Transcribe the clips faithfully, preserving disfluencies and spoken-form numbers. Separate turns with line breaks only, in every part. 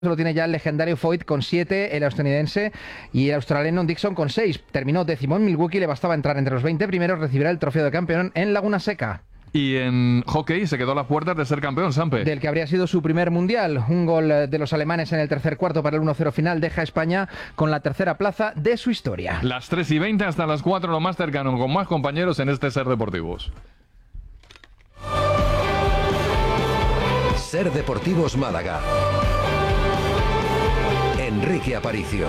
Lo tiene ya el legendario Foyt con siete, el estadounidense, y el australiano Dixon con seis. Terminó décimo en Milwaukee, le bastaba entrar entre los veinte primeros, recibirá el trofeo de campeón en Laguna Seca.
Y en hockey se quedó a las puertas de ser campeón, Sampe.
Del que habría sido su primer mundial. Un gol de los alemanes en el tercer cuarto para el uno cero final deja a España con la tercera plaza de su historia.
Las tres y veinte hasta las cuatro, lo más cercano, con más compañeros en este Ser Deportivos.
Ser Deportivos Málaga. Enrique Aparicio.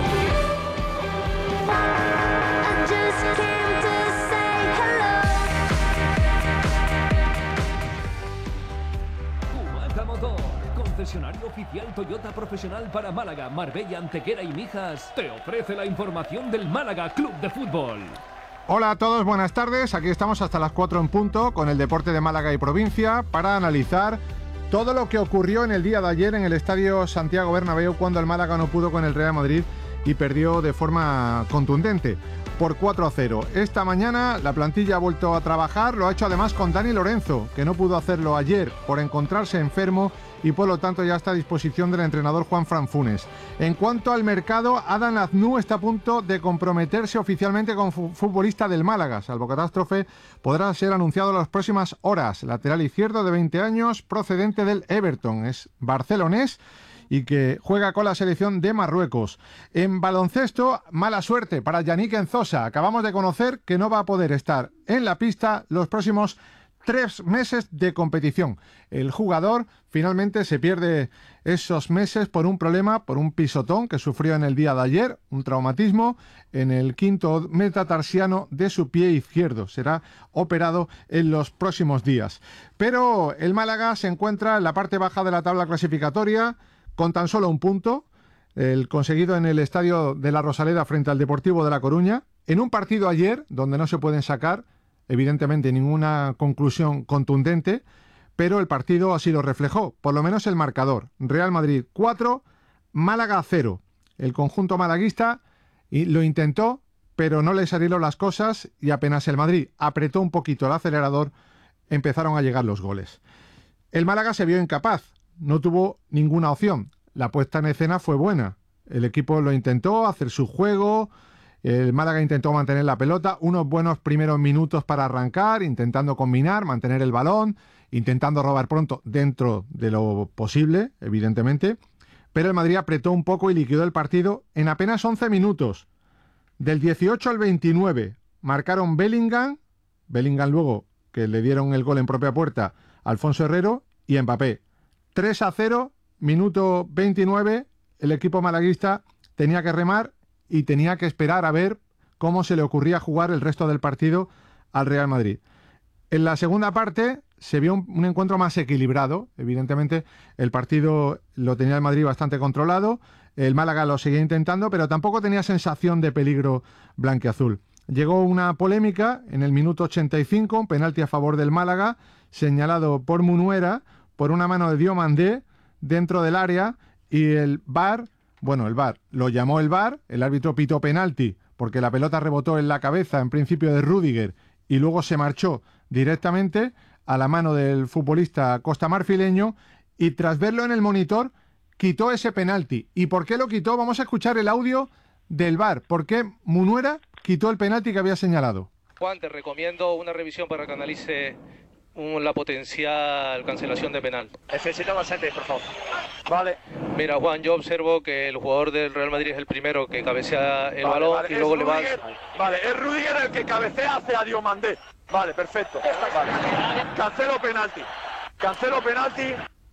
Umaga Motor, concesionario oficial Toyota profesional para Málaga, Marbella, Antequera y Mijas, te ofrece la información del Málaga Club de Fútbol.
Hola a todos, buenas tardes. Aquí estamos hasta las cuatro en punto con el deporte de Málaga y provincia para analizar todo lo que ocurrió en el día de ayer en el Estadio Santiago Bernabéu cuando el Málaga no pudo con el Real Madrid y perdió de forma contundente por cuatro a cero. Esta mañana la plantilla ha vuelto a trabajar, lo ha hecho además con Dani Lorenzo, que no pudo hacerlo ayer por encontrarse enfermo y por lo tanto ya está a disposición del entrenador Juanfran Funes. En cuanto al mercado, Adán Aznou está a punto de comprometerse oficialmente como futbolista del Málaga. Salvo catástrofe, podrá ser anunciado en las próximas horas. Lateral izquierdo de veinte años, procedente del Everton, es barcelonés y que juega con la selección de Marruecos. En baloncesto, mala suerte para Yannick Enzosa. Acabamos de conocer que no va a poder estar en la pista los próximos tres meses de competición. El jugador finalmente se pierde esos meses por un problema, por un pisotón que sufrió en el día de ayer, un traumatismo en el quinto metatarsiano de su pie izquierdo. Será operado en los próximos días. Pero el Málaga se encuentra en la parte baja de la tabla clasificatoria con tan solo un punto, el conseguido en el estadio de la Rosaleda frente al Deportivo de La Coruña, en un partido ayer donde no se pueden sacar evidentemente ninguna conclusión contundente, pero el partido así lo reflejó, por lo menos el marcador. Real Madrid cuatro, Málaga cero. El conjunto malaguista lo intentó, pero no le salieron las cosas y apenas el Madrid apretó un poquito el acelerador, empezaron a llegar los goles. El Málaga se vio incapaz, no tuvo ninguna opción. La puesta en escena fue buena. El equipo lo intentó, hacer su juego. El Málaga intentó mantener la pelota, unos buenos primeros minutos para arrancar, intentando combinar, mantener el balón, intentando robar pronto dentro de lo posible, evidentemente. Pero el Madrid apretó un poco y liquidó el partido en apenas once minutos. Del dieciocho al veintinueve marcaron Bellingham, Bellingham luego que le dieron el gol en propia puerta, Alfonso Herrero y Mbappé. tres a cero, minuto veintinueve, el equipo malaguista tenía que remar y tenía que esperar a ver cómo se le ocurría jugar el resto del partido al Real Madrid. En la segunda parte se vio un, un encuentro más equilibrado. Evidentemente el partido lo tenía el Madrid bastante controlado, el Málaga lo seguía intentando, pero tampoco tenía sensación de peligro blanquiazul. Llegó una polémica en el minuto ochenta y cinco, un penalti a favor del Málaga, señalado por Munuera, por una mano de Diomandé dentro del área, y el V A R... Bueno, el V A R, lo llamó el V A R, el árbitro pitó penalti porque la pelota rebotó en la cabeza en principio de Rüdiger y luego se marchó directamente a la mano del futbolista costamarfileño y tras verlo en el monitor quitó ese penalti. ¿Y por qué lo quitó? Vamos a escuchar el audio del V A R. ¿Por qué Munuera quitó el penalti que había señalado?
Juan, te recomiendo una revisión para que analice un, la potencial cancelación de penal.
Necesito bastante, por favor. Vale.
Mira, Juan, yo observo que el jugador del Real Madrid es el primero que cabecea el vale, balón vale. y luego
es
le va...
Rudiger, vale, es Rüdiger el que cabecea hacia Diomandé. Vale, perfecto. Vale. Cancelo penalti. Cancelo penalti.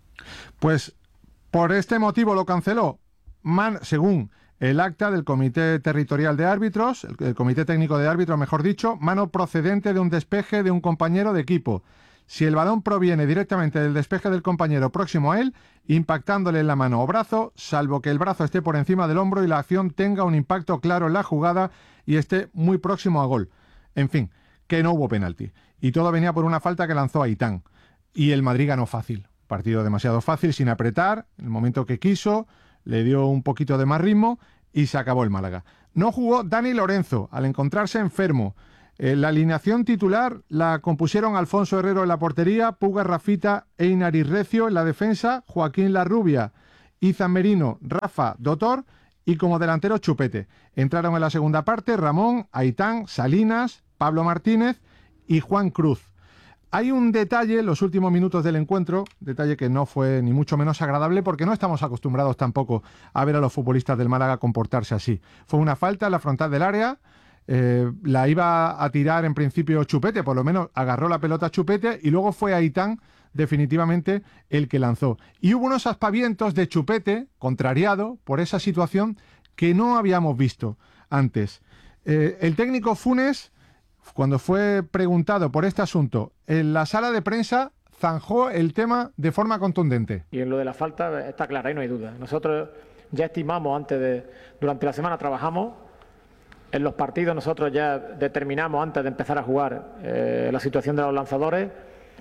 Pues por este motivo lo canceló. Man, según el acta del Comité Territorial de Árbitros, el, el Comité Técnico de Árbitros, mejor dicho, mano procedente de un despeje de un compañero de equipo. Si el balón proviene directamente del despeje del compañero próximo a él, impactándole en la mano o brazo, salvo que el brazo esté por encima del hombro y la acción tenga un impacto claro en la jugada y esté muy próximo a gol. En fin, que no hubo penalti. Y todo venía por una falta que lanzó Aitán. Y el Madrid ganó fácil. Partido demasiado fácil, sin apretar, en el momento que quiso, le dio un poquito de más ritmo y se acabó el Málaga. No jugó Dani Lorenzo, al encontrarse enfermo. Eh, la alineación titular la compusieron Alfonso Herrero en la portería, Puga Rafita e Inari Recio en la defensa, Joaquín Larrubia Izan Merino, Rafa, Dotor y como delantero Chupete. Entraron en la segunda parte Ramón, Aitán, Salinas, Pablo Martínez y Juan Cruz. Hay un detalle en los últimos minutos del encuentro, detalle que no fue ni mucho menos agradable porque no estamos acostumbrados tampoco a ver a los futbolistas del Málaga comportarse así. Fue una falta en la frontal del área, eh, la iba a tirar en principio Chupete, por lo menos agarró la pelota Chupete y luego fue Aitán definitivamente el que lanzó. Y hubo unos aspavientos de Chupete, contrariado por esa situación que no habíamos visto antes. Eh, el técnico Funes, cuando fue preguntado por este asunto en la sala de prensa, zanjó el tema de forma contundente.
Y en lo de la falta está clara, ahí no hay duda. Nosotros ya estimamos antes de... Durante la semana trabajamos, en los partidos nosotros ya determinamos antes de empezar a jugar eh, la situación de los lanzadores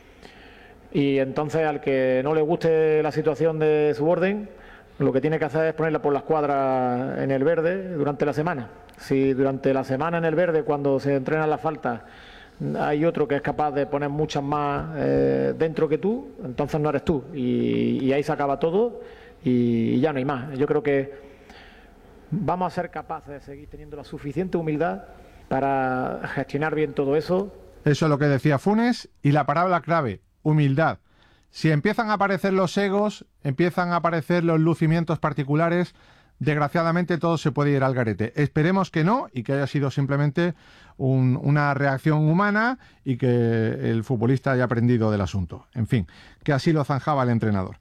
y entonces al que no le guste la situación de su orden, lo que tiene que hacer es ponerla por la escuadra en el verde durante la semana. Si durante la semana en el verde, cuando se entrena la falta, hay otro que es capaz de poner muchas más eh, dentro que tú, entonces no eres tú. Y, y ahí se acaba todo y, y ya no hay más. Yo creo que vamos a ser capaces de seguir teniendo la suficiente humildad para gestionar bien todo eso.
Eso es lo que decía Funes y la palabra clave, humildad. Si empiezan a aparecer los egos, empiezan a aparecer los lucimientos particulares, desgraciadamente todo se puede ir al garete. Esperemos que no y que haya sido simplemente un, una reacción humana y que el futbolista haya aprendido del asunto. En fin, que así lo zanjaba el entrenador.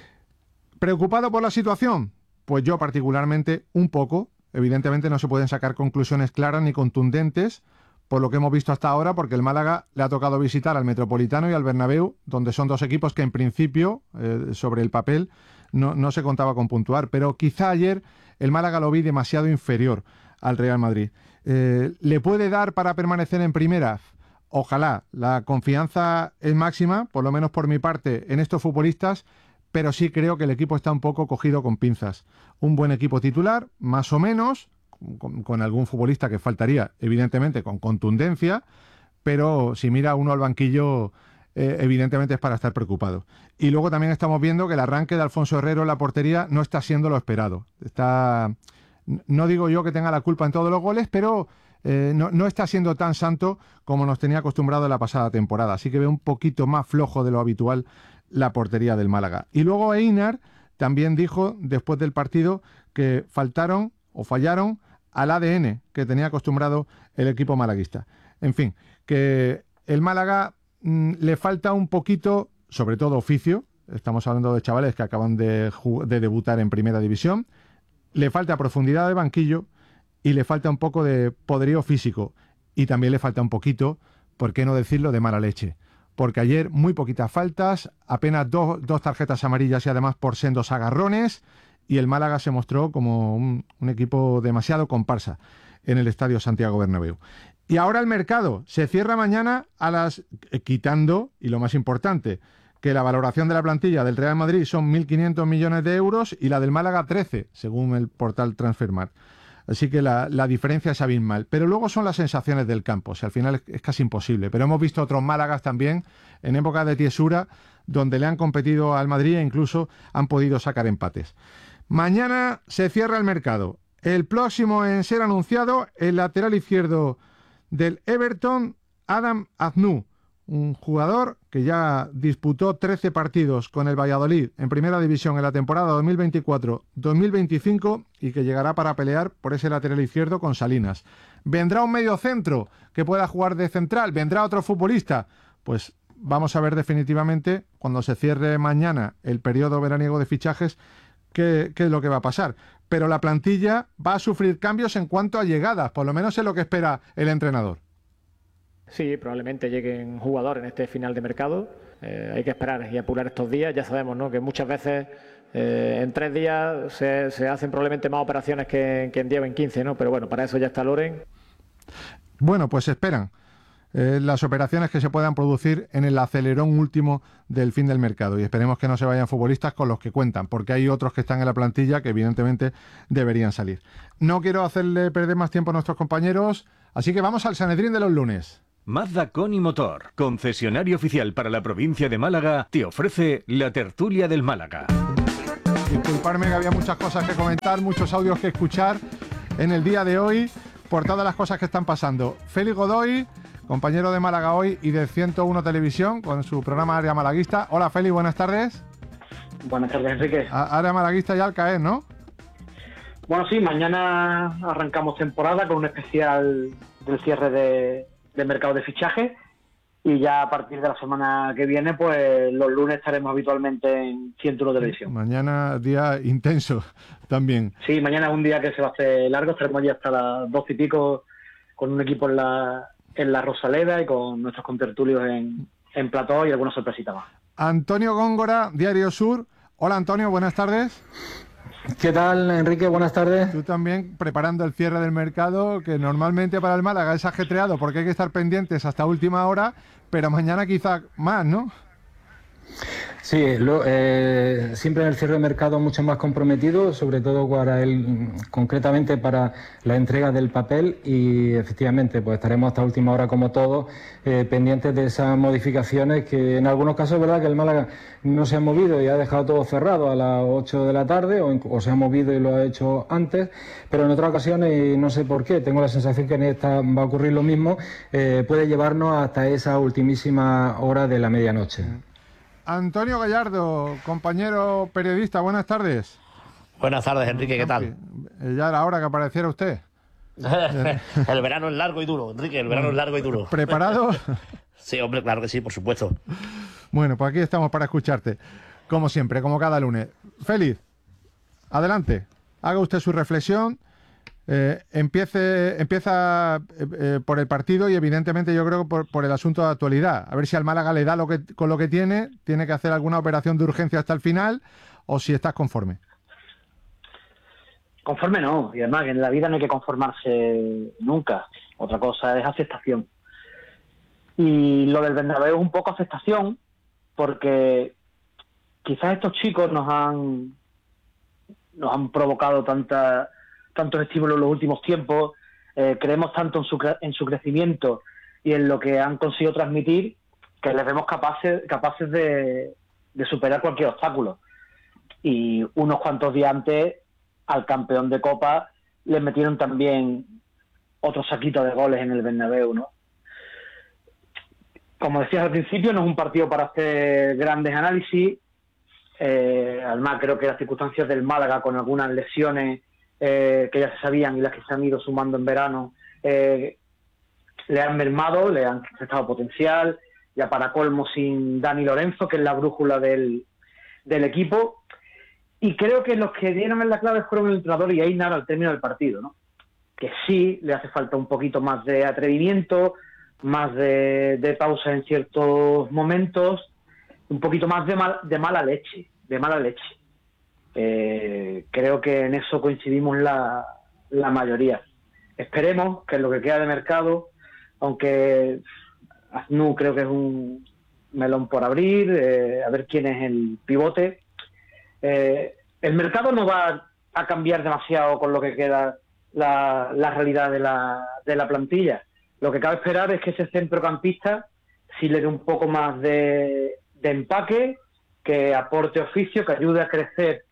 ¿Preocupado por la situación? Pues yo particularmente un poco. Evidentemente no se pueden sacar conclusiones claras ni contundentes por lo que hemos visto hasta ahora, porque el Málaga le ha tocado visitar al Metropolitano y al Bernabéu, donde son dos equipos que en principio, eh, sobre el papel, no, no se contaba con puntuar. Pero quizá ayer el Málaga lo vi demasiado inferior al Real Madrid. Eh, ¿Le puede dar para permanecer en primera? Ojalá. La confianza es máxima, por lo menos por mi parte, en estos futbolistas, pero sí creo que el equipo está un poco cogido con pinzas. Un buen equipo titular, más o menos, Con, con algún futbolista que faltaría, evidentemente, con contundencia, pero si mira uno al banquillo, eh, evidentemente es para estar preocupado. Y luego también estamos viendo que el arranque de Alfonso Herrero en la portería no está siendo lo esperado. Está, no digo yo que tenga la culpa en todos los goles, pero eh, no, no está siendo tan santo como nos tenía acostumbrado en la pasada temporada. Así que veo un poquito más flojo de lo habitual la portería del Málaga. Y luego Einar también dijo, después del partido, que faltaron o fallaron al A D N que tenía acostumbrado el equipo malaguista. En fin, que el Málaga mmm, le falta un poquito, sobre todo oficio, estamos hablando de chavales que acaban de, de debutar en Primera División, le falta profundidad de banquillo y le falta un poco de poderío físico y también le falta un poquito, ¿por qué no decirlo?, de mala leche. Porque ayer muy poquitas faltas, apenas dos, dos tarjetas amarillas y además por sendos agarrones, y el Málaga se mostró como un, un equipo demasiado comparsa en el Estadio Santiago Bernabéu. Y ahora el mercado se cierra mañana a las eh, quitando, y lo más importante, que la valoración de la plantilla del Real Madrid son mil quinientos millones de euros y la del Málaga trece, según el portal Transfermarkt. Así que la, la diferencia es abismal. Pero luego son las sensaciones del campo, o sea, al final es, es casi imposible. Pero hemos visto otros Málagas también en época de tiesura, donde le han competido al Madrid e incluso han podido sacar empates. Mañana se cierra el mercado. El próximo en ser anunciado, el lateral izquierdo del Everton, Adam Aznou, un jugador que ya disputó trece partidos con el Valladolid en Primera División en la temporada dos mil veinticuatro dos mil veinticinco y que llegará para pelear por ese lateral izquierdo con Salinas. ¿Vendrá un mediocentro que pueda jugar de central? ¿Vendrá otro futbolista? Pues vamos a ver definitivamente, cuando se cierre mañana el periodo veraniego de fichajes, Qué, qué es lo que va a pasar. Pero la plantilla va a sufrir cambios en cuanto a llegadas, por lo menos es lo que espera el entrenador.
Sí, probablemente lleguen jugadores en este final de mercado. Eh, hay que esperar y apurar estos días. Ya sabemos, ¿no?, que muchas veces eh, en tres días se, se hacen probablemente más operaciones que, que en diez o en quince, ¿no? Pero bueno, para eso ya está Loren.
Bueno, pues esperan Eh, las operaciones que se puedan producir en el acelerón último del fin del mercado y esperemos que no se vayan futbolistas con los que cuentan, porque hay otros que están en la plantilla que evidentemente deberían salir. No quiero hacerle perder más tiempo a nuestros compañeros, así que vamos al Sanedrín de los lunes.
Mazda Con y Motor, concesionario oficial para la provincia de Málaga, te ofrece la tertulia del Málaga.
Disculparme que había muchas cosas que comentar, muchos audios que escuchar en el día de hoy por todas las cosas que están pasando. Félix Godoy, compañero de Málaga Hoy y de ciento uno Televisión, con su programa Área Malaguista. Hola Félix, buenas tardes.
Buenas tardes, Enrique.
A Área Malaguista ya al caer, ¿no?
Bueno, sí, mañana arrancamos temporada con un especial del cierre de, de mercado de fichaje y ya a partir de la semana que viene, pues los lunes estaremos habitualmente en ciento uno Televisión.
Mañana día intenso también.
Sí, mañana es un día que se va a hacer largo, estaremos ya hasta las doce y pico con un equipo en la, en la Rosaleda y con nuestros contertulios en, en plató y alguna sorpresita más.
Antonio Góngora, Diario Sur. Hola Antonio, buenas tardes.
¿Qué tal, Enrique? Buenas tardes.
Tú también preparando el cierre del mercado, que normalmente para el Málaga es ajetreado porque hay que estar pendientes hasta última hora, pero mañana quizá más, ¿no?
Sí, lo, eh, siempre en el cierre de mercado mucho más comprometido, sobre todo para el, concretamente para la entrega del papel y efectivamente pues estaremos hasta última hora como todos eh, pendientes de esas modificaciones que en algunos casos es verdad que el Málaga no se ha movido y ha dejado todo cerrado a las ocho de la tarde o, o se ha movido y lo ha hecho antes, pero en otras ocasiones, y no sé por qué, tengo la sensación que en esta va a ocurrir lo mismo, eh, puede llevarnos hasta esa ultimísima hora de la medianoche.
Antonio Gallardo, compañero periodista, buenas tardes.
Buenas tardes, Enrique, ¿qué tal?
Ya era hora que apareciera usted.
El verano es largo y duro, Enrique, el verano es largo y duro.
¿Preparado?
Sí, hombre, claro que sí, por supuesto.
Bueno, pues aquí estamos para escucharte, como siempre, como cada lunes. Félix, adelante, haga usted su reflexión. Eh, empiece, empieza eh, eh, por el partido y evidentemente yo creo que por, por el asunto de actualidad. A ver si al Málaga le da lo que, con lo que tiene, tiene que hacer alguna operación de urgencia hasta el final o si estás conforme.
Conforme no, y además en la vida no hay que conformarse nunca. Otra cosa es aceptación. Y lo del Bernabéu es un poco aceptación porque quizás estos chicos nos han, nos han provocado tanta... tantos estímulos en los últimos tiempos, eh, creemos tanto en su, en su crecimiento y en lo que han conseguido transmitir que les vemos capaces, capaces de, de superar cualquier obstáculo. Y unos cuantos días antes, al campeón de Copa, le metieron también otro saquito de goles en el Bernabéu, ¿no? Como decías al principio, no es un partido para hacer grandes análisis. Eh, además, creo que las circunstancias del Málaga, con algunas lesiones Eh, que ya se sabían y las que se han ido sumando en verano, eh, le han mermado, le han restado potencial, ya para colmo sin Dani Lorenzo, que es la brújula del, del equipo, y creo que los que dieron en la clave fueron el entrenador y Einar al término del partido, ¿no? Que sí le hace falta un poquito más de atrevimiento, más de, de pausa en ciertos momentos, un poquito más de, mal, de mala leche, de mala leche. Eh, creo que en eso coincidimos la, la mayoría. Esperemos que en lo que queda de mercado, aunque Aznu creo que es un melón por abrir, eh, a ver quién es el pivote. Eh, el mercado no va a cambiar demasiado con lo que queda la, la realidad de la, de la plantilla. Lo que cabe esperar es que ese centrocampista sí le dé un poco más de, de empaque, que aporte oficio, que ayude a crecer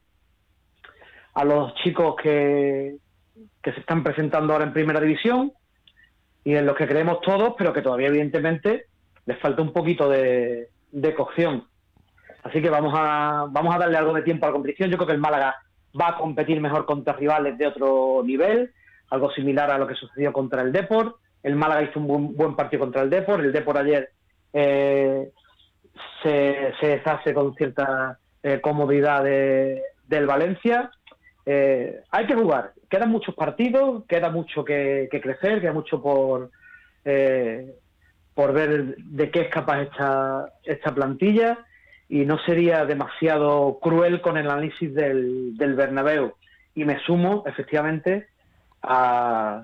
a los chicos que, que se están presentando ahora en Primera División y en los que creemos todos, pero que todavía evidentemente les falta un poquito de, de cocción. Así que vamos a vamos a darle algo de tiempo a la competición. Yo creo que el Málaga va a competir mejor contra rivales de otro nivel, algo similar a lo que sucedió contra el Depor. El Málaga hizo un buen, buen partido contra el Depor. El Depor ayer eh, se, se deshace con cierta eh, comodidad de, del Valencia. Eh, hay que jugar, quedan muchos partidos, queda mucho que, que crecer, queda mucho por eh, por ver de qué es capaz esta, esta plantilla y no sería demasiado cruel con el análisis del, del Bernabéu. Y me sumo, efectivamente, a,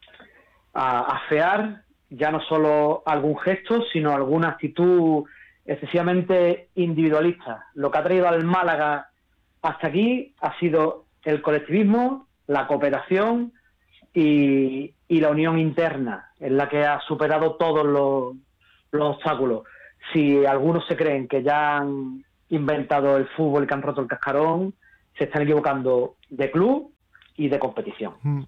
a afear ya no solo algún gesto, sino alguna actitud excesivamente individualista. Lo que ha traído al Málaga hasta aquí ha sido el colectivismo, la cooperación y, y la unión interna, en la que ha superado todos los, los obstáculos. Si algunos se creen que ya han inventado el fútbol y que han roto el cascarón, se están equivocando de club y de competición.
Mm.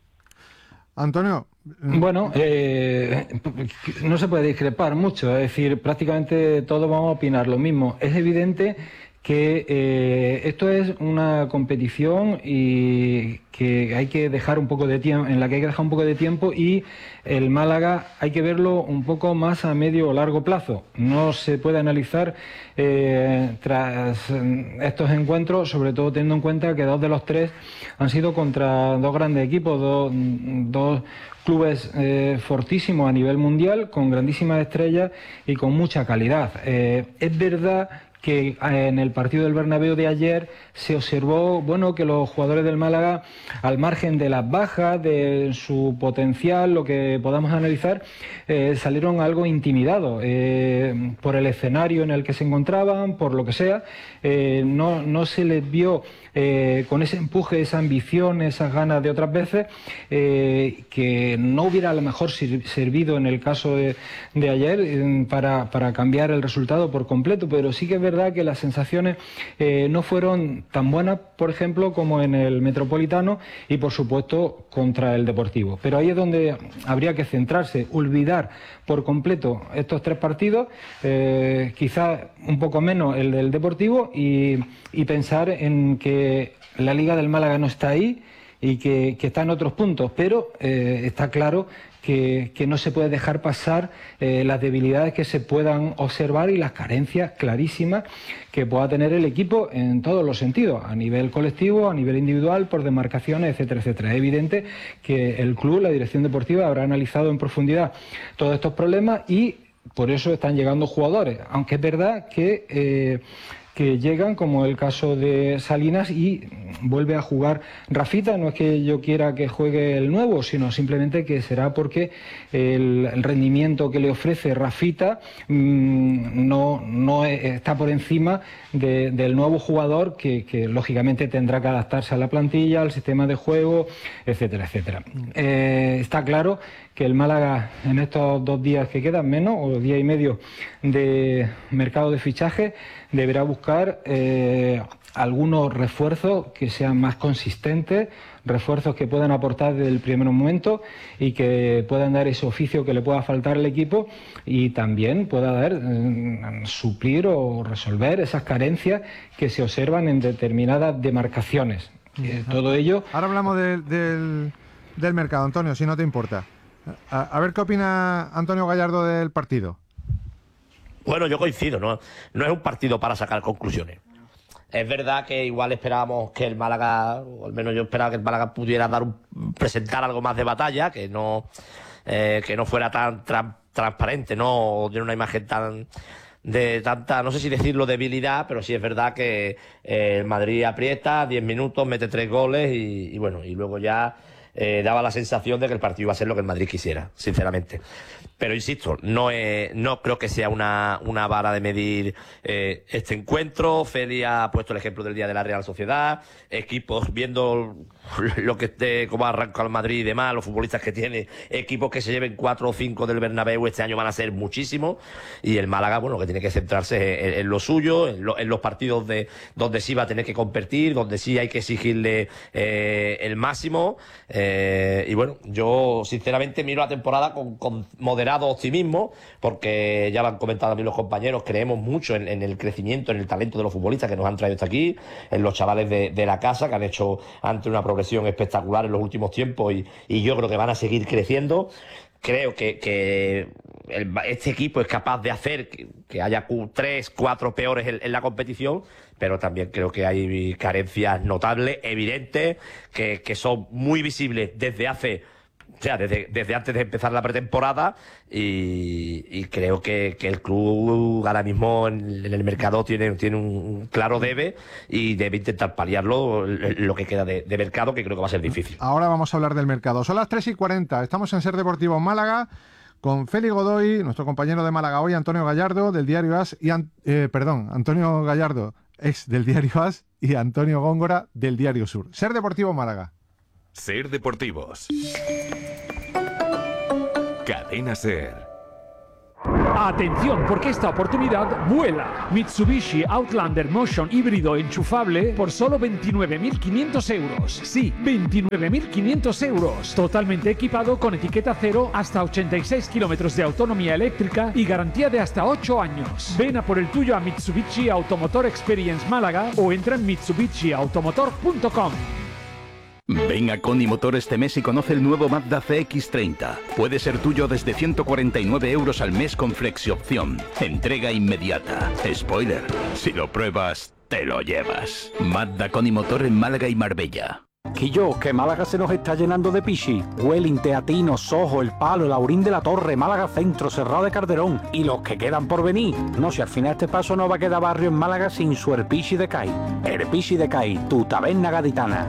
Antonio.
Bueno, eh, no se puede discrepar mucho, es decir, prácticamente todos vamos a opinar lo mismo. Es evidente que eh, esto es una competición y que hay que dejar un poco de tiempo, en la que hay que dejar un poco de tiempo, y el Málaga hay que verlo un poco más a medio o largo plazo. No se puede analizar eh, tras estos encuentros, sobre todo teniendo en cuenta que dos de los tres han sido contra dos grandes equipos, dos, dos clubes eh, fortísimos a nivel mundial, con grandísimas estrellas y con mucha calidad. Eh, es verdad que en el partido del Bernabéu de ayer se observó, bueno, que los jugadores del Málaga, al margen de las bajas, de su potencial, lo que podamos analizar, eh, salieron algo intimidados eh, por el escenario en el que se encontraban, por lo que sea. Eh, no, no se les vio eh, con ese empuje, esa ambición, esas ganas de otras veces, eh, que no hubiera a lo mejor servido en el caso de, de ayer eh, para, para cambiar el resultado por completo, pero sí que es verdad que las sensaciones eh, no fueron tan buenas, por ejemplo, como en el Metropolitano y, por supuesto, contra el Deportivo. Pero ahí es donde habría que centrarse, olvidar por completo estos tres partidos, eh, quizás un poco menos el del Deportivo, y, y pensar en que la Liga del Málaga no está ahí y que, que está en otros puntos, pero eh, está claro que, que no se puede dejar pasar eh, las debilidades que se puedan observar y las carencias clarísimas que pueda tener el equipo en todos los sentidos, a nivel colectivo, a nivel individual, por demarcaciones, etcétera, etcétera. Es evidente que el club, la dirección deportiva, habrá analizado en profundidad todos estos problemas y por eso están llegando jugadores, aunque es verdad que eh, que llegan, como el caso de Salinas, y vuelve a jugar Rafita. No es que yo quiera que juegue el nuevo, sino simplemente que será porque el, el rendimiento que le ofrece Rafita mmm, no, no está por encima de, del nuevo jugador que, que lógicamente tendrá que adaptarse a la plantilla, al sistema de juego, etcétera, etcétera. Eh, está claro que el Málaga en estos dos días que quedan, menos, o día y medio de mercado de fichaje, deberá buscar eh, algunos refuerzos que sean más consistentes, refuerzos que puedan aportar desde el primer momento y que puedan dar ese oficio que le pueda faltar al equipo, y también pueda dar, eh, suplir o resolver esas carencias que se observan en determinadas demarcaciones. Eh, todo ello...
Ahora hablamos de, del, del mercado, Antonio, si no te importa. A, a ver qué opina Antonio Gallardo del partido.
Bueno, yo coincido, ¿no? No es un partido para sacar conclusiones. Es verdad que igual esperábamos que el Málaga, o al menos yo esperaba que el Málaga pudiera dar un, presentar algo más de batalla, que no, eh, que no fuera tan tra, transparente, ¿no? O tener una imagen tan de tanta, no sé si decirlo debilidad, pero sí es verdad que eh, el Madrid aprieta, diez minutos, mete tres goles y, y bueno, y luego ya eh, daba la sensación de que el partido iba a ser lo que el Madrid quisiera, sinceramente. Pero insisto, no es, no creo que sea una, una vara de medir eh, este encuentro. Feli ha puesto el ejemplo del día de la Real Sociedad, equipos viendo lo que esté, cómo arranca el Madrid y demás, los futbolistas que tiene, equipos que se lleven cuatro o cinco del Bernabéu este año van a ser muchísimos, y el Málaga, bueno, que tiene que centrarse en, en lo suyo, en, lo, en los partidos de donde sí va a tener que competir, donde sí hay que exigirle eh, el máximo, eh, y bueno, yo sinceramente miro la temporada con, con moderado optimismo, porque ya lo han comentado a mí los compañeros, creemos mucho en, en el crecimiento, en el talento de los futbolistas que nos han traído hasta aquí, en los chavales de, de la casa que han hecho ante una progresión espectacular en los últimos tiempos, y, y yo creo que van a seguir creciendo. Creo que, que el, este equipo es capaz de hacer que, que haya tres, cuatro peores en, en la competición, pero también creo que hay carencias notables, evidentes, que, que son muy visibles desde hace... O sea, desde, desde antes de empezar la pretemporada, y, y creo que, que el club ahora mismo en, en el mercado tiene, tiene un claro debe, y debe intentar paliarlo lo que queda de, de mercado, que creo que va a ser difícil.
Ahora vamos a hablar del mercado. Son las tres y cuarenta, estamos en Ser Deportivo Málaga con Feli Godoy, nuestro compañero de Málaga hoy, Antonio Gallardo del Diario As, y eh, perdón, Antonio Gallardo, ex del Diario As, y Antonio Góngora del Diario Sur. Ser Deportivo Málaga.
Ser Deportivos. Cadena Ser. Atención, porque esta oportunidad vuela. Mitsubishi Outlander Motion híbrido enchufable por solo veintinueve mil quinientos euros. Sí, veintinueve mil quinientos euros. Totalmente equipado con etiqueta cero, hasta ochenta y seis kilómetros de autonomía eléctrica y garantía de hasta ocho años. Ven a por el tuyo a Mitsubishi Automotor Experience Málaga o entra en mitsubishi automotor punto com.
Ven a Coni Motor este mes y conoce el nuevo Mazda C X treinta. Puede ser tuyo desde ciento cuarenta y nueve euros al mes con flexi opción. Entrega inmediata. Spoiler, si lo pruebas, te lo llevas. Mazda Coni Motor en Málaga y Marbella.
Quillo, que Málaga se nos está llenando de pichi. Huelin, Teatino, Sojo, El Palo, Laurín de la Torre, Málaga Centro, Cerrado de Calderón y los que quedan por venir. No, si al final este paso no va a quedar barrio en Málaga sin su Erpichi de Cai. Erpichi de Cai, tu taberna gaditana.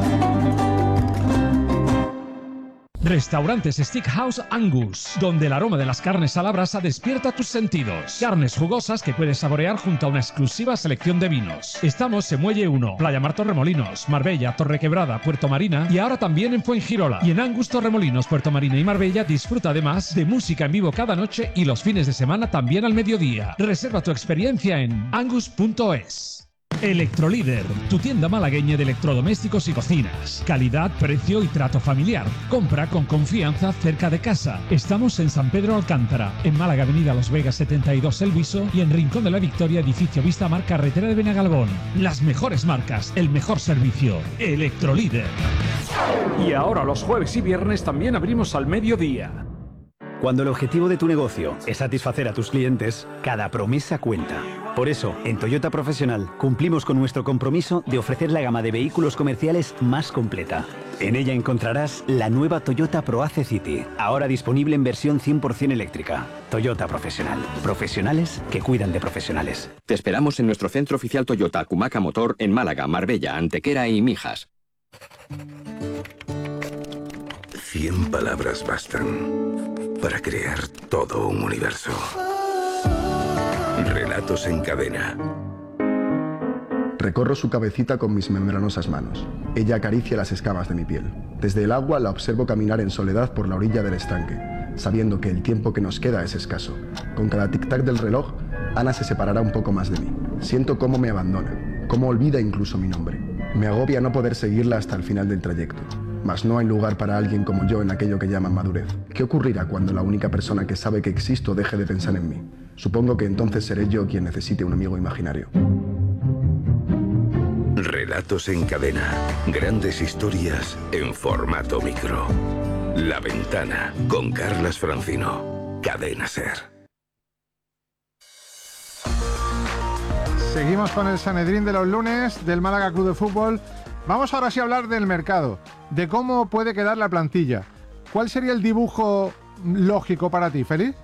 Restaurantes Steakhouse Angus, donde el aroma de las carnes a la brasa despierta tus sentidos. Carnes jugosas que puedes saborear junto a una exclusiva selección de vinos. Estamos en Muelle uno, Playa Mar Torremolinos, Marbella, Torrequebrada, Puerto Marina y ahora también en Fuengirola. Y en Angus Torremolinos, Puerto Marina y Marbella disfruta además de música en vivo cada noche y los fines de semana también al mediodía. Reserva tu experiencia en angus punto es. Electrolíder, tu tienda malagueña de electrodomésticos y cocinas. Calidad, precio y trato familiar. Compra con confianza cerca de casa. Estamos en San Pedro Alcántara, en Málaga, Avenida Los Vegas setenta y dos El Viso y en Rincón de la Victoria, edificio Vista Mar, carretera de Benagalbón. Las mejores marcas, el mejor servicio. Electrolíder. Y ahora los jueves y viernes también abrimos al mediodía.
Cuando el objetivo de tu negocio es satisfacer a tus clientes, cada promesa cuenta. Por eso, en Toyota Profesional cumplimos con nuestro compromiso de ofrecer la gama de vehículos comerciales más completa. En ella encontrarás la nueva Toyota ProAce City, ahora disponible en versión cien por ciento eléctrica. Toyota Profesional. Profesionales que cuidan de profesionales.
Te esperamos en nuestro centro oficial Toyota Cumaca Motor en Málaga, Marbella, Antequera y Mijas.
Cien palabras bastan para crear todo un universo. Relatos en cadena.
Recorro su cabecita con mis membranosas manos. Ella acaricia las escamas de mi piel. Desde el agua la observo caminar en soledad por la orilla del estanque, sabiendo que el tiempo que nos queda es escaso. Con cada tic-tac del reloj, Ana se separará un poco más de mí. Siento cómo me abandona, cómo olvida incluso mi nombre. Me agobia no poder seguirla hasta el final del trayecto. Mas no hay lugar para alguien como yo en aquello que llaman madurez. ¿Qué ocurrirá cuando la única persona que sabe que existo deje de pensar en mí? Supongo que entonces seré yo quien necesite un amigo imaginario.
Relatos en cadena. Grandes historias en formato micro. La Ventana, con Carlas Francino. Cadena Ser.
Seguimos con el Sanedrín de los lunes del Málaga Club de Fútbol. Vamos ahora sí a hablar del mercado, de cómo puede quedar la plantilla. ¿Cuál sería el dibujo lógico para ti, Félix?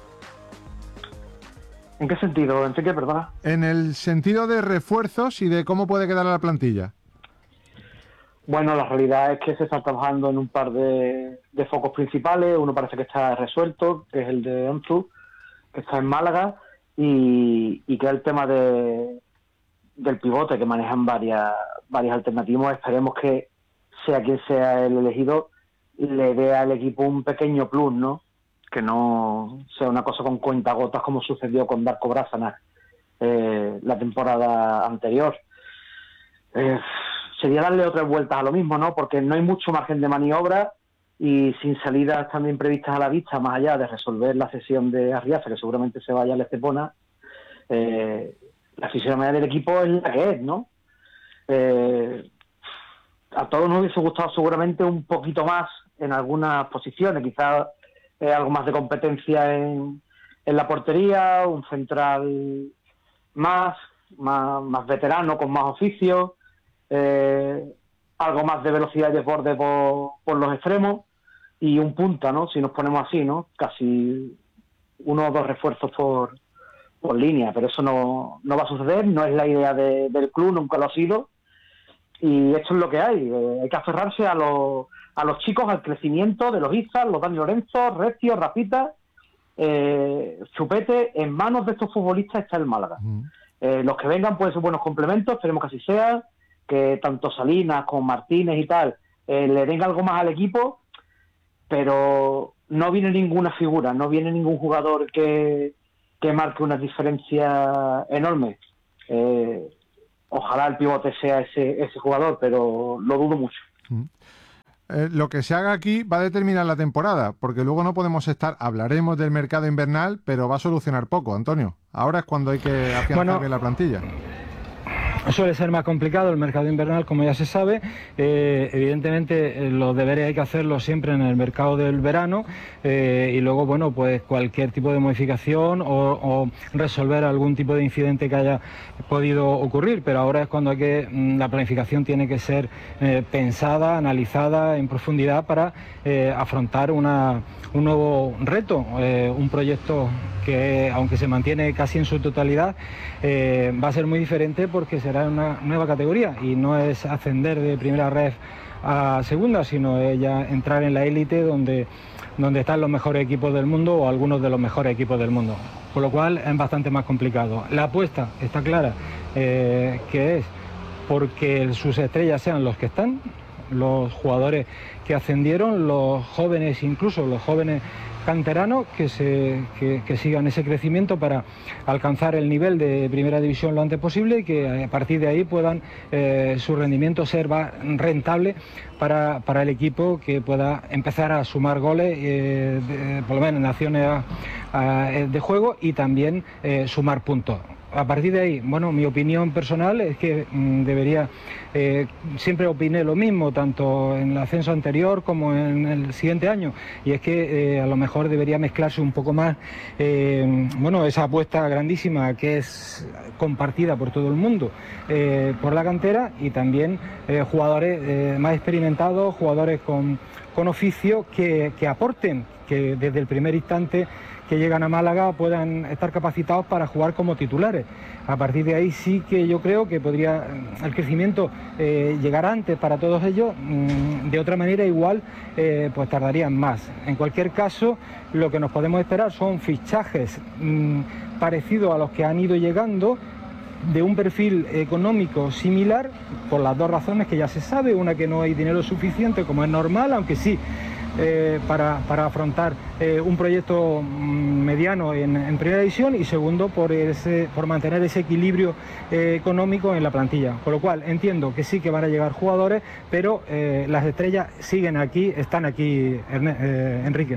¿En qué sentido, Enrique, perdona?
En el sentido de refuerzos y de cómo puede quedar la plantilla.
Bueno, la realidad es que se está trabajando en un par de, de focos principales. Uno parece que está resuelto, que es el de Onzu, que está en Málaga, y, y que es el tema de... del pivote, que manejan varias varias alternativas. Esperemos que sea quien sea el elegido le dé al equipo un pequeño plus, ¿no? Que no sea una cosa con cuentagotas como sucedió con Darko Brasana eh, la temporada anterior. Eh, sería darle otras vueltas a lo mismo, ¿no? Porque no hay mucho margen de maniobra y sin salidas también previstas a la vista, más allá de resolver la cesión de Arriaza, que seguramente se vaya al Estepona, eh, la fisionomía del equipo es la que es, ¿no? Eh, a todos nos hubiese gustado seguramente un poquito más en algunas posiciones, quizás eh, algo más de competencia en, en la portería, un central más, más, más veterano, con más oficio, eh, algo más de velocidad y desborde por, por los extremos y un punta, ¿no? Si nos ponemos así, ¿no? Casi uno o dos refuerzos por por línea, pero eso no, no va a suceder, no es la idea de, del club, nunca lo ha sido, y esto es lo que hay. Eh, hay que aferrarse a los, a los chicos, al crecimiento de los Izas, los Dani Lorenzo, Recio, Rafita, eh, Chupete. En manos de estos futbolistas está el Málaga. Uh-huh. Eh, los que vengan pueden ser buenos complementos, esperemos que así sea, que tanto Salinas como Martínez y tal eh, le den algo más al equipo, pero no viene ninguna figura, no viene ningún jugador que, que marque una diferencia enorme. Eh, ojalá el pivote sea ese, ese jugador, pero lo dudo mucho.
Eh, lo que se haga aquí va a determinar la temporada, porque luego no podemos estar, hablaremos del mercado invernal, pero va a solucionar poco, Antonio. Ahora es cuando hay que afianzar
bueno,
bien la plantilla.
Suele ser más complicado el mercado invernal, como ya se sabe. Eh, evidentemente, eh, los deberes hay que hacerlos siempre en el mercado del verano eh, y luego, bueno, pues cualquier tipo de modificación o, o resolver algún tipo de incidente que haya podido ocurrir. Pero ahora es cuando hay que la planificación tiene que ser eh, pensada, analizada en profundidad para eh, afrontar una, un nuevo reto, eh, un proyecto que, aunque se mantiene casi en su totalidad, eh, va a ser muy diferente porque será una nueva categoría y no es ascender de primera ref a segunda, sino ya entrar en la élite donde, donde están los mejores equipos del mundo o algunos de los mejores equipos del mundo, con lo cual es bastante más complicado. La apuesta está clara, eh, que es porque sus estrellas sean los que están, los jugadores que ascendieron, los jóvenes, incluso los jóvenes canteranos que, se, que, que sigan ese crecimiento para alcanzar el nivel de primera división lo antes posible y que a partir de ahí puedan eh, su rendimiento ser rentable para, para el equipo, que pueda empezar a sumar goles, eh, de, por lo menos en acciones a, a, de juego, y también eh, sumar puntos. A partir de ahí, bueno, mi opinión personal es que mmm, debería, eh, siempre opiné lo mismo, tanto en el ascenso anterior como en el siguiente año, y es que eh, a lo mejor debería mezclarse un poco más, eh, bueno, esa apuesta grandísima que es compartida por todo el mundo, eh, por la cantera, y también eh, jugadores eh, más experimentados, jugadores con, con oficio que, que aporten, que desde el primer instante que llegan a Málaga puedan estar capacitados para jugar como titulares. A partir de ahí sí que yo creo que podría el crecimiento eh, llegar antes para todos ellos. Mmm, de otra manera igual eh, pues tardarían más. En cualquier caso, lo que nos podemos esperar son fichajes mmm, parecidos a los que han ido llegando, de un perfil económico similar, por las dos razones que ya se sabe: una, que no hay dinero suficiente, como es normal, aunque sí Eh, para, para afrontar eh, un proyecto mediano en, en primera división, y segundo, por, ese, por mantener ese equilibrio eh, económico en la plantilla. Con lo cual entiendo que sí que van a llegar jugadores, pero eh, las estrellas siguen aquí, están aquí, Erne, eh, Enrique.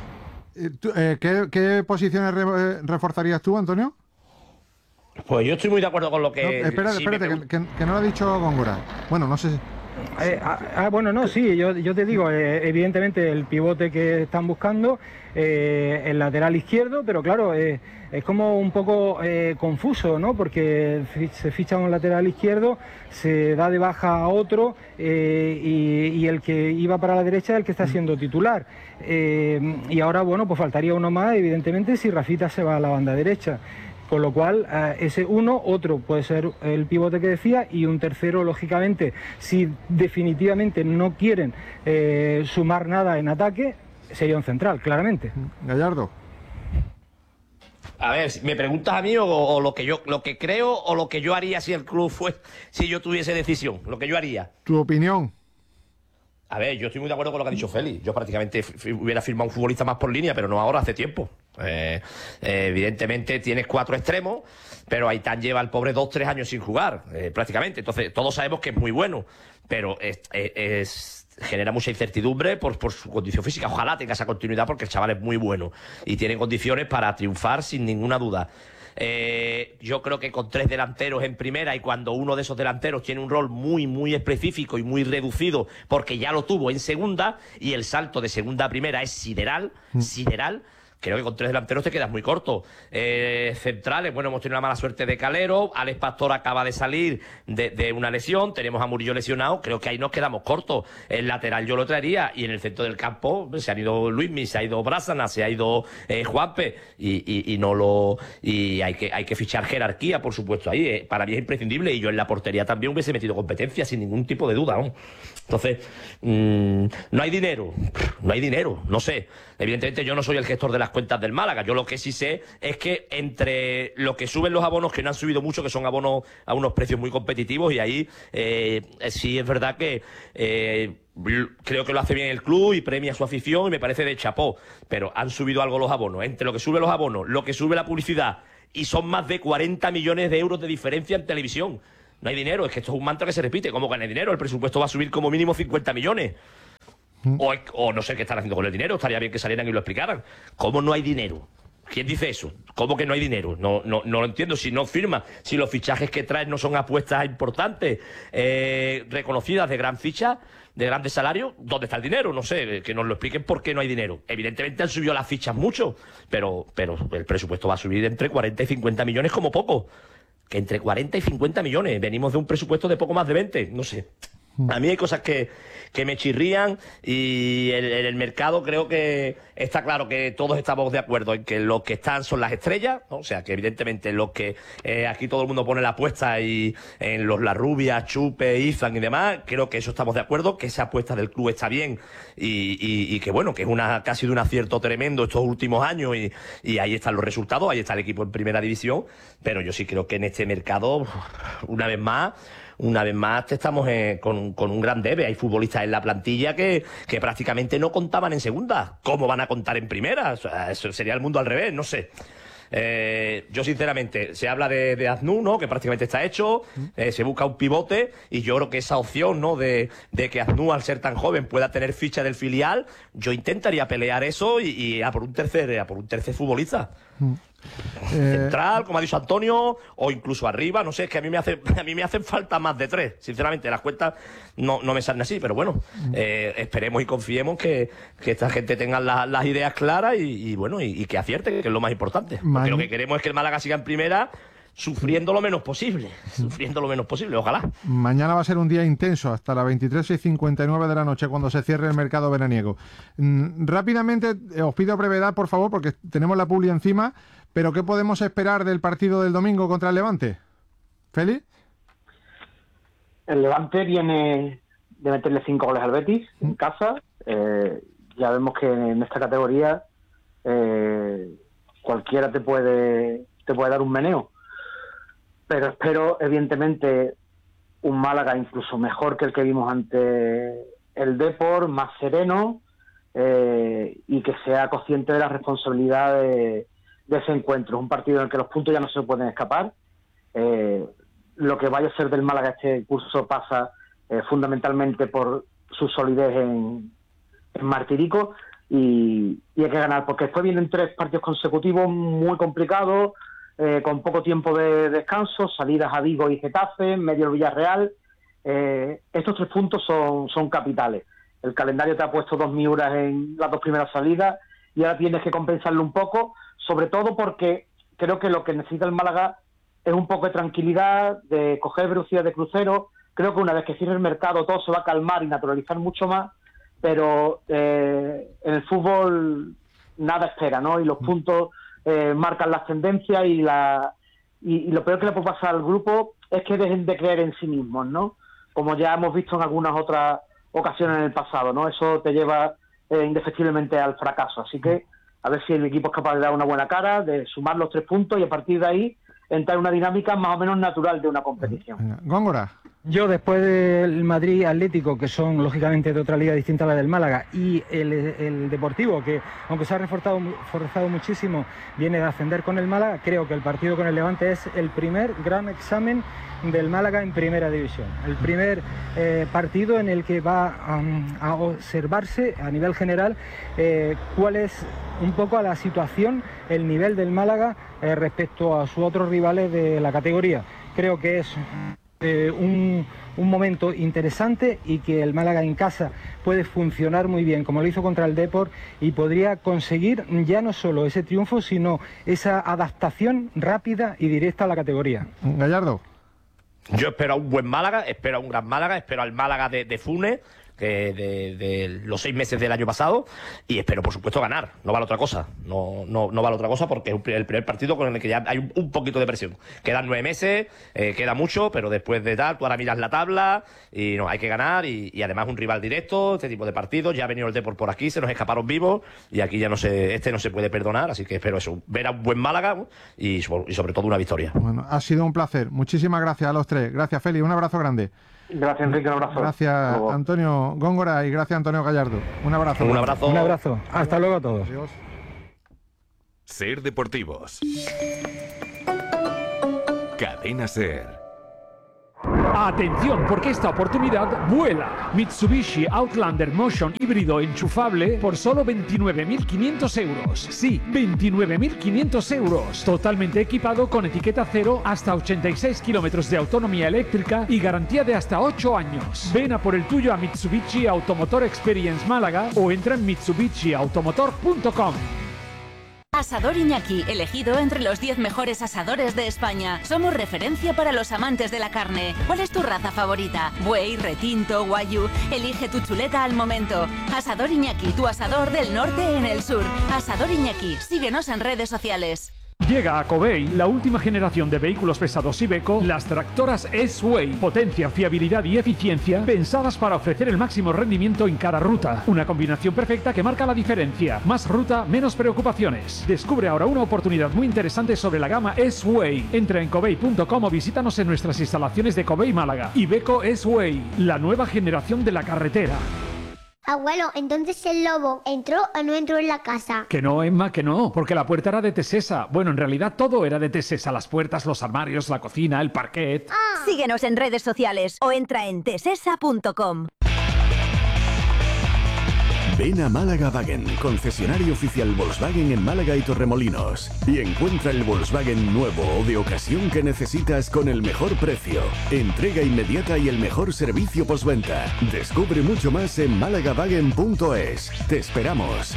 Eh, ¿qué, ¿Qué posiciones re, reforzarías tú, Antonio?
Pues yo estoy muy de acuerdo con lo que...
No, espérate, sí, espérate, me... que, que, que no lo ha dicho Góngora. Bueno, no sé si...
Eh, ah, ah, bueno, no, sí, yo, yo te digo, eh, evidentemente el pivote que están buscando, eh, el lateral izquierdo, pero claro, eh, es como un poco eh, confuso, ¿no? Porque se ficha un lateral izquierdo, se da de baja a otro, eh, y, y el que iba para la derecha es el que está siendo titular. Eh, y ahora, bueno, pues faltaría uno más, evidentemente, si Rafita se va a la banda derecha. Con lo cual, eh, ese uno, otro puede ser el pivote que decía, y un tercero, lógicamente, si definitivamente no quieren eh, sumar nada en ataque, sería un central, claramente.
Gallardo.
A ver, ¿me preguntas a mí o, o lo que yo lo que creo o lo que yo haría si el club fue, si yo tuviese decisión? Lo que yo haría.
¿Tu opinión?
A ver, yo estoy muy de acuerdo con lo que ha dicho Félix. Yo prácticamente hubiera firmado un futbolista más por línea, pero no ahora, hace tiempo. Eh, eh, evidentemente tienes cuatro extremos, pero Aitán lleva al pobre dos, tres años sin jugar, eh, prácticamente. Entonces, todos sabemos que es muy bueno, pero es, es, es, genera mucha incertidumbre por, por su condición física. Ojalá tenga esa continuidad, porque el chaval es muy bueno y tiene condiciones para triunfar sin ninguna duda. Eh, yo creo que con tres delanteros en primera, y cuando uno de esos delanteros tiene un rol muy, muy específico y muy reducido, porque ya lo tuvo en segunda, y el salto de segunda a primera es sideral, mm. sideral, creo que con tres delanteros te quedas muy corto. Eh, centrales, bueno, hemos tenido la mala suerte de Calero, Alex Pastor acaba de salir de, de una lesión, tenemos a Murillo lesionado, creo que ahí nos quedamos cortos. El lateral yo lo traería, y en el centro del campo se han ido Luismi, se ha ido Brásana, se ha ido eh, Juanpe, y, y, y no lo y hay que hay que fichar jerarquía, por supuesto, ahí. Eh, para mí es imprescindible, y yo en la portería también hubiese metido competencia sin ningún tipo de duda, ¿no? Entonces, mmm, no hay dinero, no hay dinero, no sé. Evidentemente yo no soy el gestor de las cuentas del Málaga. Yo lo que sí sé es que entre lo que suben los abonos, que no han subido mucho, que son abonos a unos precios muy competitivos, y ahí eh, sí es verdad que eh, creo que lo hace bien el club y premia a su afición y me parece de chapó, pero han subido algo los abonos, entre lo que sube los abonos, lo que sube la publicidad, y son más de cuarenta millones de euros de diferencia en televisión. No hay dinero, es que esto es un mantra que se repite. ¿Cómo que no hay dinero? El presupuesto va a subir como mínimo cincuenta millones. O, o no sé qué están haciendo con el dinero, estaría bien que salieran y lo explicaran. ¿Cómo no hay dinero? ¿Quién dice eso? ¿Cómo que no hay dinero? No, no, no lo entiendo. Si no firma, si los fichajes que traen no son apuestas importantes, eh, reconocidas de gran ficha, de grandes salarios, ¿dónde está el dinero? No sé, que nos lo expliquen por qué no hay dinero. Evidentemente han subido las fichas mucho, pero, pero el presupuesto va a subir entre cuarenta y cincuenta millones como poco. Que entre cuarenta y cincuenta millones. Venimos de un presupuesto de poco más de veinte. No sé. A mí hay cosas que, que me chirrían y en el, el mercado creo que está claro que todos estamos de acuerdo en que los que están son las estrellas, ¿no? O sea, que evidentemente los que eh, aquí todo el mundo pone la apuesta y en los La Rubia, Chupe, Izan y demás, creo que eso estamos de acuerdo, que esa apuesta del club está bien y, y, y que bueno, que es una casi de un acierto tremendo estos últimos años y, y ahí están los resultados, ahí está el equipo en primera división, pero yo sí creo que en este mercado, una vez más, Una vez más estamos eh, con, con un gran debe. Hay futbolistas en la plantilla que, que prácticamente no contaban en segunda. ¿Cómo van a contar en primera? O sea, eso sería el mundo al revés, no sé. Eh, yo sinceramente, se habla de, de Aznu, ¿no? Que prácticamente está hecho, eh, se busca un pivote y yo creo que esa opción, ¿no? De, de que Aznu, al ser tan joven, pueda tener ficha del filial, yo intentaría pelear eso y, y a por un tercer, a por un tercer futbolista. Mm. Central, como ha dicho Antonio, o incluso arriba, no sé, es que a mí me hace, a mí me hacen falta más de tres, sinceramente, las cuentas no, no me salen así, pero bueno, eh, esperemos y confiemos que, que esta gente tenga la, las ideas claras y, y bueno, y, y que acierte, que es lo más importante, porque lo que queremos es que el Málaga siga en primera, sufriendo lo menos posible, sufriendo lo menos posible, ojalá.
Mañana va a ser un día intenso, hasta las veintitrés y cincuenta y nueve de la noche, cuando se cierre el mercado veraniego. Mm, rápidamente, eh, os pido brevedad, por favor, porque tenemos la publi encima, pero ¿qué podemos esperar del partido del domingo contra el Levante? ¿Feli?
El Levante viene de meterle cinco goles al Betis en casa. Eh, ya vemos que en esta categoría eh, cualquiera te puede, te puede dar un meneo. Pero espero, evidentemente, un Málaga incluso mejor que el que vimos ante el Depor, más sereno eh, y que sea consciente de la responsabilidad de, de ese encuentro. Es un partido en el que los puntos ya no se pueden escapar. Eh, lo que vaya a ser del Málaga este curso pasa eh, fundamentalmente por su solidez en, en Martirico y, y hay que ganar, porque después vienen tres partidos consecutivos muy complicados, Eh, con poco tiempo de descanso, salidas a Vigo y Getafe, medio el Villarreal. Eh, estos tres puntos son, son capitales. El calendario te ha puesto dos miuras en las dos primeras salidas y ahora tienes que compensarlo un poco, sobre todo porque creo que lo que necesita el Málaga es un poco de tranquilidad, de coger velocidad de crucero. Creo que una vez que cierre el mercado todo se va a calmar y naturalizar mucho más, pero eh, en el fútbol nada espera, ¿no? Y los puntos Eh, marcan las tendencias y, la, y, y lo peor que le puede pasar al grupo es que dejen de creer en sí mismos, ¿no? Como ya hemos visto en algunas otras ocasiones en el pasado, ¿no? Eso te lleva eh, indefectiblemente al fracaso. Así que a ver si el equipo es capaz de dar una buena cara, de sumar los tres puntos y a partir de ahí entrar en una dinámica más o menos natural de una competición.
Góngora.
Yo, después del Madrid Atlético, que son lógicamente de otra liga distinta a la del Málaga, y el, el Deportivo, que aunque se ha reforzado, forzado muchísimo, viene de ascender con el Málaga, creo que el partido con el Levante es el primer gran examen del Málaga en primera división. El primer eh, partido en el que va um, a observarse a nivel general eh, cuál es un poco la situación, el nivel del Málaga eh, respecto a sus otros rivales de la categoría. Creo que es Eh, un, un momento interesante y que el Málaga en casa puede funcionar muy bien, como lo hizo contra el Depor, y podría conseguir ya no solo ese triunfo, sino esa adaptación rápida y directa a la categoría.
Gallardo.
Yo espero a un buen Málaga, espero a un gran Málaga, espero al Málaga de, de Funes, que de, de los seis meses del año pasado, y espero por supuesto ganar, no vale otra cosa, no, no, no vale otra cosa porque es el primer partido con el que ya hay un, un poquito de presión. Quedan nueve meses, eh, queda mucho, pero después de tal, tú ahora miras la tabla y no, hay que ganar y, y además un rival directo, este tipo de partidos, ya ha venido el Depor por aquí, se nos escaparon vivos y aquí ya no se, este no se puede perdonar, así que espero eso, ver a un buen Málaga y, y sobre todo una victoria.
Bueno, ha sido un placer, muchísimas gracias a los tres, gracias Feli, un abrazo grande.
Gracias, Enrique, un abrazo.
Gracias, Antonio Góngora, y gracias, Antonio Gallardo. Un abrazo.
Un abrazo.
Un abrazo. Hasta luego a todos.
Adiós.
Ser Deportivos. Cadena Ser.
Atención, porque esta oportunidad vuela. Mitsubishi Outlander Motion híbrido enchufable por solo veintinueve mil quinientos euros. Sí, veintinueve mil quinientos euros. Totalmente equipado con etiqueta cero, hasta ochenta y seis kilómetros de autonomía eléctrica y garantía de hasta ocho años. Ven a por el tuyo a Mitsubishi Automotor Experience Málaga o entra en mitsubishi automotor punto com.
Asador Iñaki, elegido entre los diez mejores asadores de España. Somos referencia para los amantes de la carne. ¿Cuál es tu raza favorita? Buey, retinto, guayú. Elige tu chuleta al momento. Asador Iñaki, tu asador del norte en el sur. Asador Iñaki, síguenos en redes sociales.
Llega a Covey la última generación de vehículos pesados Iveco, las tractoras S-Way. Potencia, fiabilidad y eficiencia pensadas para ofrecer el máximo rendimiento en cada ruta. Una combinación perfecta que marca la diferencia. Más ruta, menos preocupaciones. Descubre ahora una oportunidad muy interesante sobre la gama S-Way. Entra en covey punto com o visítanos en nuestras instalaciones de Covey Málaga. Iveco S-Way, la nueva generación de la carretera.
Abuelo, entonces el lobo entró o no entró en la casa.
Que no, Emma, que no, porque la puerta era de Tesesa. Bueno, en realidad todo era de Tesesa. Las puertas, los armarios, la cocina, el parquet.
Ah. Síguenos en redes sociales o entra en tesesa punto com.
Ven a Málaga Wagen, concesionario oficial Volkswagen en Málaga y Torremolinos, y encuentra el Volkswagen nuevo o de ocasión que necesitas con el mejor precio, entrega inmediata y el mejor servicio postventa. Descubre mucho más en málaga wagen punto es. Te esperamos.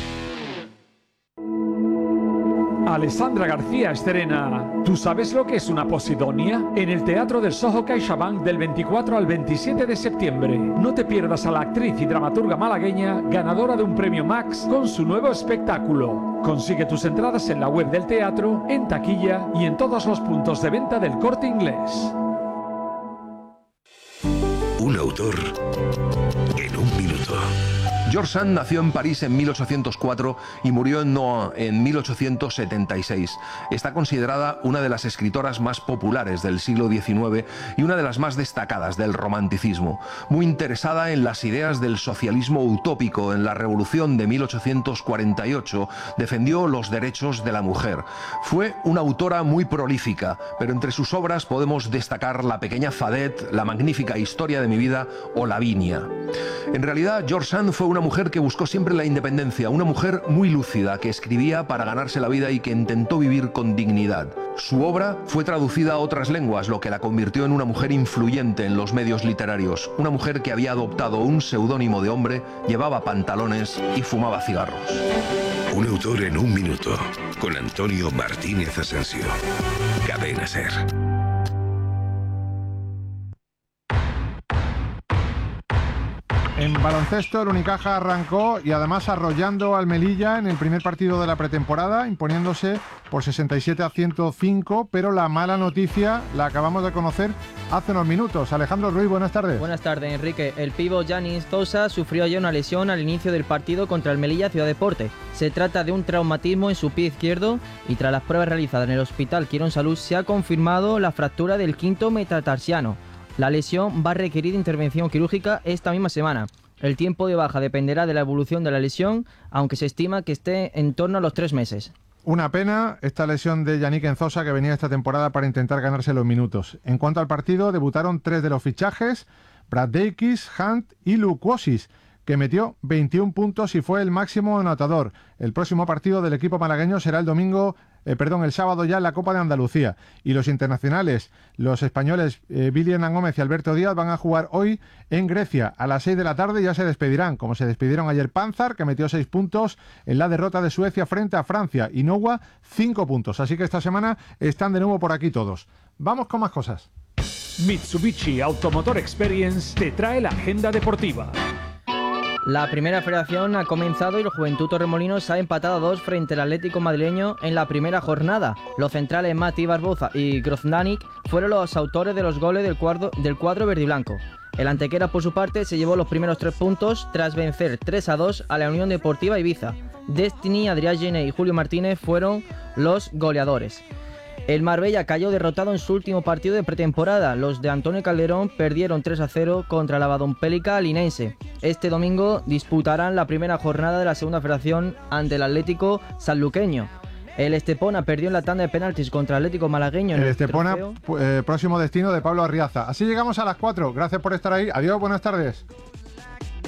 Alessandra García estrena ¿Tú sabes lo que es una posidonia? En el Teatro del Soho CaixaBank del veinticuatro al veintisiete de septiembre. No te pierdas a la actriz y dramaturga malagueña ganadora de un premio Max con su nuevo espectáculo. Consigue tus entradas en la web del teatro, en taquilla y en todos los puntos de venta del Corte Inglés.
Un autor en un minuto.
George Sand nació en París en mil ochocientos cuatro y murió en Nohant en mil ochocientos setenta y seis. Está considerada una de las escritoras más populares del siglo diecinueve y una de las más destacadas del romanticismo. Muy interesada en las ideas del socialismo utópico, en la Revolución de mil ochocientos cuarenta y ocho, defendió los derechos de la mujer. Fue una autora muy prolífica, pero entre sus obras podemos destacar La pequeña Fadet, La magnífica historia de mi vida o Lavinia. En realidad, George Sand fue una mujer que buscó siempre la independencia, una mujer muy lúcida, que escribía para ganarse la vida y que intentó vivir con dignidad. Su obra fue traducida a otras lenguas, lo que la convirtió en una mujer influyente en los medios literarios, una mujer que había adoptado un seudónimo de hombre, llevaba pantalones y fumaba cigarros.
Un autor en un minuto, con Antonio Martínez Asensio. Cadena Ser.
En baloncesto, el Unicaja arrancó y además arrollando al Melilla en el primer partido de la pretemporada, imponiéndose por sesenta y siete a ciento cinco, pero la mala noticia la acabamos de conocer hace unos minutos. Alejandro Ruiz, buenas tardes.
Buenas tardes, Enrique. El pívot Giannis Tosa sufrió ayer una lesión al inicio del partido contra el Melilla Ciudad Deporte. Se trata de un traumatismo en su pie izquierdo y tras las pruebas realizadas en el Hospital Quirón Salud se ha confirmado la fractura del quinto metatarsiano. La lesión va a requerir intervención quirúrgica esta misma semana. El tiempo de baja dependerá de la evolución de la lesión, aunque se estima que esté en torno a los tres meses.
Una pena esta lesión de Yannick Enzosa, que venía esta temporada para intentar ganarse los minutos. En cuanto al partido, debutaron tres de los fichajes, Brad Davis, Hunt y Lukosis, que metió veintiún puntos y fue el máximo anotador. El próximo partido del equipo malagueño será el domingo, eh, perdón, el sábado ya en la Copa de Andalucía. Y los internacionales, los españoles eh, Billy Hernán Gómez y Alberto Díaz, van a jugar hoy en Grecia. A las seis de la tarde ya se despedirán, como se despidieron ayer Panzar, que metió seis puntos en la derrota de Suecia frente a Francia, y Nowa cinco puntos. Así que esta semana están de nuevo por aquí todos. Vamos con más cosas.
Mitsubishi Automotor Experience te trae la agenda deportiva.
La primera federación ha comenzado y el Juventud Torremolinos ha empatado a dos frente al Atlético madrileño en la primera jornada. Los centrales Mati Barboza y Grozdanik fueron los autores de los goles del cuadro, del cuadro verdiblanco. El Antequera, por su parte, se llevó los primeros tres puntos tras vencer tres a dos a la Unión Deportiva Ibiza. Destiny, Adrià Gené y Julio Martínez fueron los goleadores. El Marbella cayó derrotado en su último partido de pretemporada. Los de Antonio Calderón perdieron tres a cero contra la Vadompélica linense. Este domingo disputarán la primera jornada de la segunda federación ante el Atlético sanluqueño. El Estepona perdió en la tanda de penaltis contra el Atlético malagueño. En
el
el
Estepona,
trofeo.
eh, próximo destino de Pablo Arriaza. Así llegamos a las cuatro. Gracias por estar ahí. Adiós, buenas tardes.